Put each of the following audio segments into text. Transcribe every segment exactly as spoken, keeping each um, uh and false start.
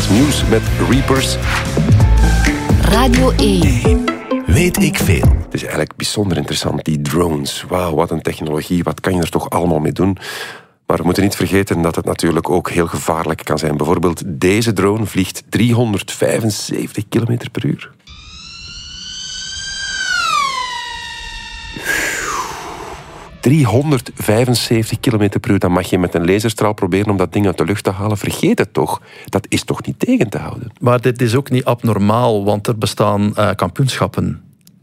was nieuws met Reapers. Radio één. Weet ik veel. Het is eigenlijk bijzonder interessant, die drones. Wauw, wat een technologie, wat kan je er toch allemaal mee doen? Maar we moeten niet vergeten dat het natuurlijk ook heel gevaarlijk kan zijn. Bijvoorbeeld deze drone vliegt driehonderdvijfenzeventig kilometer per uur. driehonderdvijfenzeventig kilometer per uur, dan mag je met een laserstraal proberen om dat ding uit de lucht te halen. Vergeet het toch. Dat is toch niet tegen te houden? Maar dit is ook niet abnormaal, want er bestaan uh, kampioenschappen.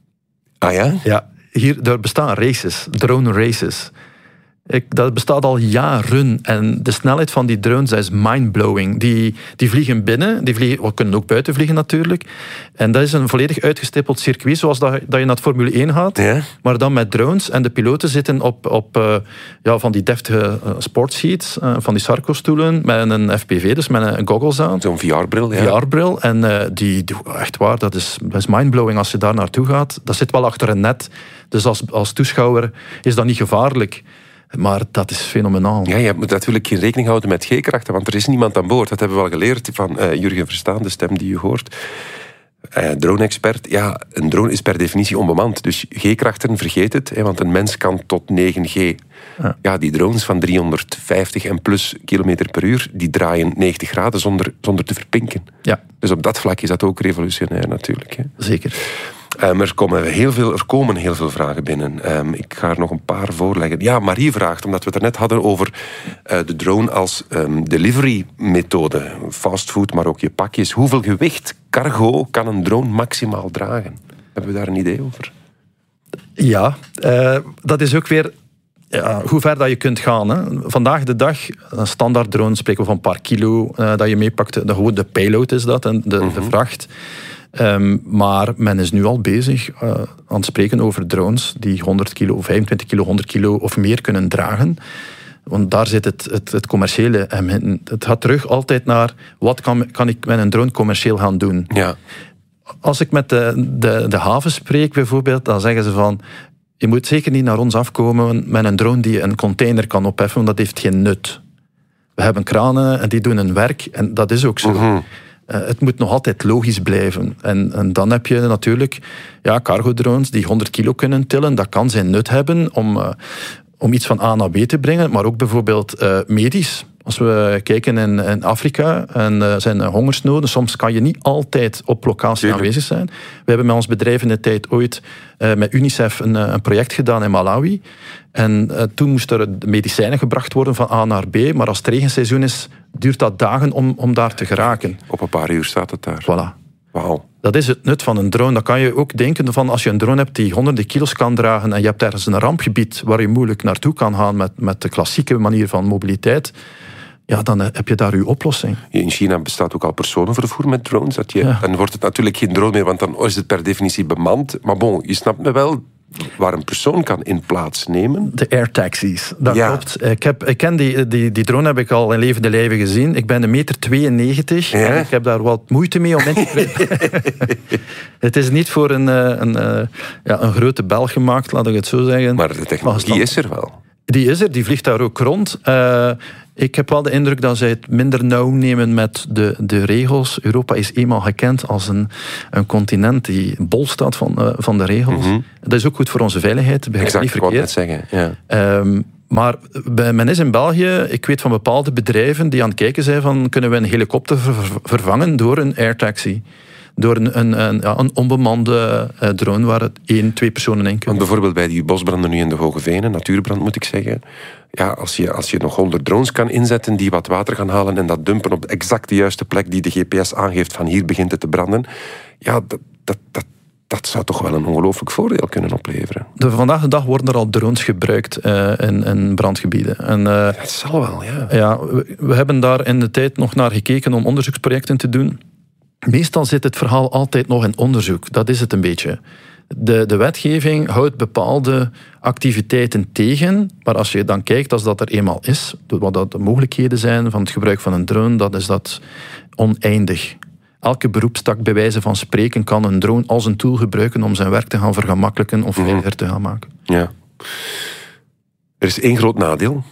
Ah ja? Ja, hier, er bestaan races, drone races. Ik, dat bestaat al jaren en de snelheid van die drones is mindblowing. Die, die vliegen binnen, die vliegen, we kunnen ook buiten vliegen natuurlijk. En dat is een volledig uitgestippeld circuit, zoals dat, dat je naar het Formule één gaat. Ja. Maar dan met drones en de piloten zitten op, op uh, ja, van die deftige uh, sportseats, uh, van die Sarco-stoelen, met een F P V, dus met een goggles aan. Zo'n V R-bril, ja. V R-bril. En uh, die, die, echt waar, dat is, dat is mindblowing als je daar naartoe gaat. Dat zit wel achter een net, dus als, als toeschouwer is dat niet gevaarlijk. Maar dat is fenomenaal. Ja, je moet natuurlijk geen rekening houden met G-krachten, want er is niemand aan boord. Dat hebben we al geleerd van uh, Jurgen Verstaan, de stem die u hoort. Uh, drone-expert. Ja, een drone is per definitie onbemand. Dus G-krachten, vergeet het, hè, want een mens kan tot negen G. Ja. ja, die drones van driehonderdvijftig en plus kilometer per uur, die draaien negentig graden zonder, zonder te verpinken. Ja. Dus op dat vlak is dat ook revolutionair natuurlijk. Hè. Zeker. Um, er, komen heel veel, er komen heel veel vragen binnen. Um, ik ga er nog een paar voorleggen. Ja, Marie vraagt, omdat we het er net hadden over uh, de drone als um, delivery-methode. Fastfood, maar ook je pakjes. Hoeveel gewicht, cargo, kan een drone maximaal dragen? Hebben we daar een idee over? Ja, uh, dat is ook weer ja, hoe ver dat je kunt gaan. Hè. Vandaag de dag, een standaard drone, spreken we van een paar kilo uh, dat je meepakt. De, de payload is dat, en de, mm-hmm. de vracht. Um, maar men is nu al bezig uh, aan het spreken over drones die honderd kilo, vijfentwintig kilo, honderd kilo of meer kunnen dragen. Want daar zit het, het, het commerciële. En het gaat terug altijd naar wat kan, kan ik met een drone commercieel gaan doen. Ja. Als ik met de, de, de haven spreek bijvoorbeeld, dan zeggen ze van je moet zeker niet naar ons afkomen met een drone die een container kan opheffen, want dat heeft geen nut. We hebben kranen en die doen hun werk en dat is ook zo. Mm-hmm. Uh, het moet nog altijd logisch blijven. En, en dan heb je natuurlijk ja, cargo-drones die honderd kilo kunnen tillen. Dat kan zijn nut hebben om, uh, om iets van A naar B te brengen. Maar ook bijvoorbeeld uh, medisch. Als we kijken in, in Afrika en uh, zijn er hongersnoden. Soms kan je niet altijd op locatie Tuurlijk. aanwezig zijn. We hebben met ons bedrijf in de tijd ooit uh, met UNICEF een, een project gedaan in Malawi. En uh, toen moesten er medicijnen gebracht worden van A naar B. Maar als het regenseizoen is, duurt dat dagen om, om daar te geraken. Op een paar uur staat het daar. Voilà. Wauw. Dat is het nut van een drone. Dan kan je ook denken van als je een drone hebt die honderden kilo's kan dragen en je hebt ergens een rampgebied waar je moeilijk naartoe kan gaan met, met de klassieke manier van mobiliteit, ja, dan heb je daar uw oplossing. In China bestaat ook al personenvervoer met drones. Dat je, ja. Dan wordt het natuurlijk geen drone meer, want dan is het per definitie bemand. Maar bon, je snapt me wel waar een persoon kan in plaats nemen. De airtaxis, dat ja. klopt. Ik, heb, ik ken die, die, die drone heb ik al in levende lijven gezien. Ik ben een meter tweeënnegentig ja. en ik heb daar wat moeite mee om in te krijgen. Het is niet voor een, een, een, ja, een grote Belg gemaakt, laat ik het zo zeggen. Maar de technologie is er wel. Die is er, die vliegt daar ook rond. Uh, ik heb wel de indruk dat zij het minder nauw nemen met de, de regels. Europa is eenmaal gekend als een, een continent die bol staat van, uh, van de regels. Mm-hmm. Dat is ook goed voor onze veiligheid, begrijp ik niet verkeerd. Exact, ik wou net zeggen. Ja. Um, maar men is in België, ik weet van bepaalde bedrijven die aan het kijken zijn van kunnen we een helikopter ver- vervangen door een airtaxi. Door een, een, een, ja, een onbemande uh, drone waar het één, twee personen in kunnen. Want bijvoorbeeld bij die bosbranden nu in de Hoge Venen, natuurbrand moet ik zeggen. Ja, als je, als je nog honderd drones kan inzetten die wat water gaan halen en dat dumpen op de exact de juiste plek die de G P S aangeeft van hier begint het te branden. Ja, dat, dat, dat, dat zou toch wel een ongelooflijk voordeel kunnen opleveren. De, vandaag de dag worden er al drones gebruikt uh, in, in brandgebieden. En, uh, dat zal wel, ja. ja we, we hebben daar in de tijd nog naar gekeken om onderzoeksprojecten te doen. Meestal zit het verhaal altijd nog in onderzoek. Dat is het een beetje. De, de wetgeving houdt bepaalde activiteiten tegen, maar als je dan kijkt als dat er eenmaal is, wat dat de mogelijkheden zijn van het gebruik van een drone, dat is dat oneindig. Elke beroepstak bij wijze van spreken kan een drone als een tool gebruiken om zijn werk te gaan vergemakkelijken of veiliger mm-hmm. te gaan maken. Ja. Er is één groot nadeel.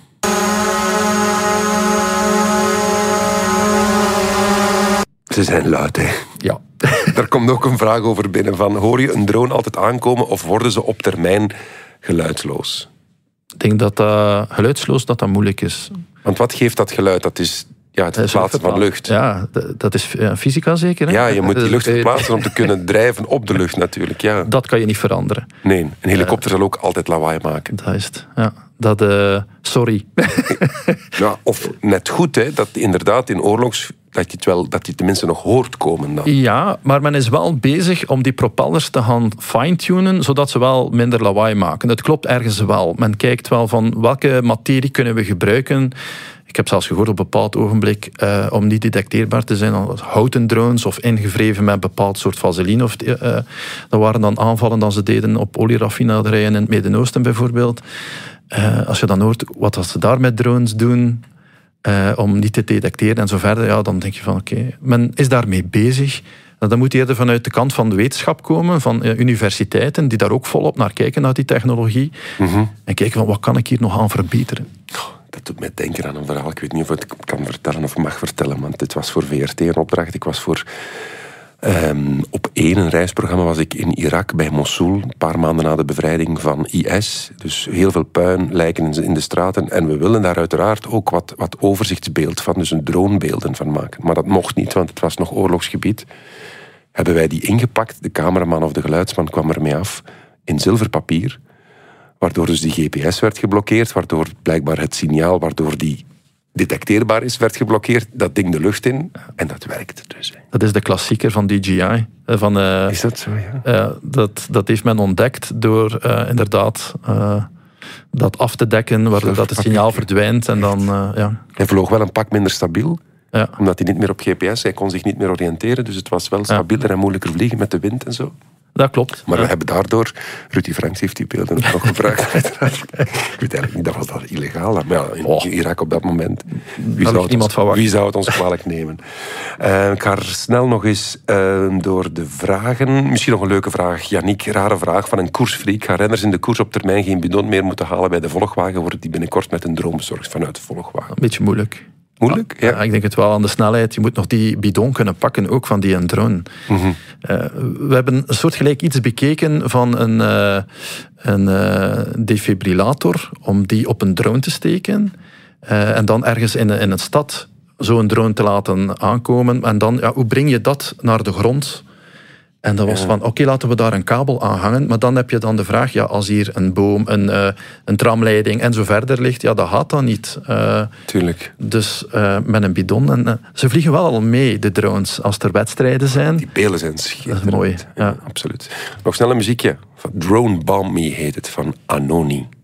Ze zijn luid, hè. Ja. Daar komt ook een vraag over binnen van, hoor je een drone altijd aankomen of worden ze op termijn geluidsloos? Ik denk dat dat geluidsloos dat dat moeilijk is. Want wat geeft dat geluid? Dat is ja, het verplaatsen van lucht. Ja, dat is fysica zeker. Hè? Ja, je moet die lucht verplaatsen om te kunnen drijven op de lucht natuurlijk. Ja. Dat kan je niet veranderen. Nee, een helikopter zal ook altijd lawaai maken. Dat is het, ja. Dat, uh, sorry. Ja, of net goed, hè, dat inderdaad in oorlogs... dat je het wel, dat je tenminste nog hoort komen dan. Ja, maar men is wel bezig om die propellers te gaan fine-tunen, zodat ze wel minder lawaai maken. Het klopt ergens wel. Men kijkt wel van welke materie kunnen we gebruiken. Ik heb zelfs gehoord op een bepaald ogenblik uh, om niet detecteerbaar te zijn als houten drones of ingevreven met een bepaald soort vaseline. Of, uh, dat waren dan aanvallen dat ze deden op olieraffinaderijen in het Midden-Oosten bijvoorbeeld. Uh, als je dan hoort wat ze daar met drones doen, uh, om niet te detecteren en zo verder, ja, dan denk je van oké, okay, men is daarmee bezig. Dat moet eerder vanuit de kant van de wetenschap komen, van uh, universiteiten, die daar ook volop naar kijken, naar die technologie. Mm-hmm. En kijken van wat kan ik hier nog aan verbeteren. Dat doet mij denken aan een verhaal. Ik weet niet of ik het kan vertellen of mag vertellen, want dit was voor V R T een opdracht. Ik was voor um, op één, een reisprogramma, was ik in Irak bij Mosul, een paar maanden na de bevrijding van I S. Dus heel veel puin, lijken in de straten. En we willen daar uiteraard ook wat, wat overzichtsbeeld van, dus een dronebeelden van maken. Maar dat mocht niet, want het was nog oorlogsgebied. Hebben wij die ingepakt, de cameraman of de geluidsman kwam ermee af, in zilverpapier. Waardoor dus die G P S werd geblokkeerd, waardoor blijkbaar het signaal, waardoor die detecteerbaar is, werd geblokkeerd. Dat ding de lucht in en dat werkte dus. Dat is de klassieker van D J I. Van, uh, is dat zo, ja? Uh, dat, dat heeft men ontdekt door uh, inderdaad uh, dat af te dekken, waardoor dat het signaal verdwijnt. En dan, uh, ja. Hij vloog wel een pak minder stabiel, ja. Omdat hij niet meer op G P S, hij kon zich niet meer oriënteren, dus het was wel stabieler ja. en moeilijker vliegen met de wind en zo. Dat klopt. Maar ja. we hebben daardoor... Rudy Franks heeft die beelden ook nog gebruikt. Ik weet eigenlijk niet, dat was dat illegaal. Maar ja, in oh. Irak op dat moment... Wie zou, het ons, wie zou het ons kwalijk nemen? Uh, ik ga er snel nog eens uh, door de vragen... Misschien nog een leuke vraag. Yannick, rare vraag van een koersfreak. Gaan renners in de koers op termijn geen bidon meer moeten halen bij de volgwagen? Worden die binnenkort met een droom bezorgd vanuit de volgwagen? Een beetje moeilijk. Moeilijk? Ja. Ja, ik denk het wel aan de snelheid. Je moet nog die bidon kunnen pakken, ook van die drone. Mm-hmm. Uh, we hebben een soortgelijk iets bekeken van een, uh, een uh, defibrillator, om die op een drone te steken. Uh, en dan ergens in, in een stad zo'n drone te laten aankomen. En dan, ja, hoe breng je dat naar de grond? En dat was ja. van, oké, okay, laten we daar een kabel aan hangen. Maar dan heb je dan de vraag, ja, als hier een boom, een, uh, een tramleiding en zo verder ligt, ja, dat gaat dan niet. Uh, Tuurlijk. Dus uh, met een bidon. En, uh, ze vliegen wel al mee, de drones, als er wedstrijden zijn. Die beelden zijn schitterend. Dat is mooi. Ja. Ja, absoluut. Nog snel een muziekje. Drone Bomb Me heet het, van Anoni.